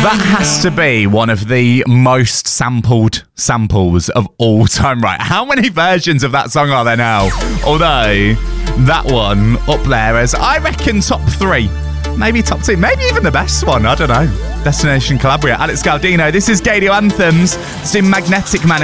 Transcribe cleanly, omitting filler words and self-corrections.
That has to be one of the most sampled samples of all time, right? How many versions of that song are there now? Although, that one up there as, I reckon, top 3. Maybe top 2. Maybe even the best one. I don't know. Destination Calabria. Alex Galdino. This is Gadio Anthems. It's in Magnetic Man.